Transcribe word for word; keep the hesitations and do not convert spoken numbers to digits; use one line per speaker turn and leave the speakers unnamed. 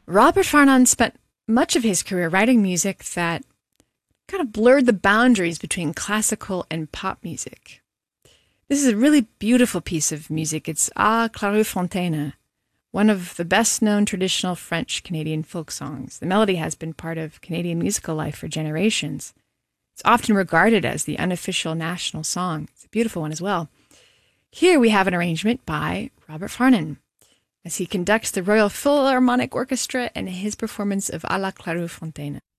Robert Farnon spent much of his career writing music that kind of blurred the boundaries between classical and pop music. This is a really beautiful piece of music. It's Ah Clairefontaine, one of the best-known traditional French-Canadian folk songs. The melody has been part of Canadian musical life for generations. It's often regarded as the unofficial national song. It's a beautiful one as well. Here we have an arrangement by Robert Farnon as he conducts the Royal Philharmonic Orchestra and his performance of À la Clairefontaine.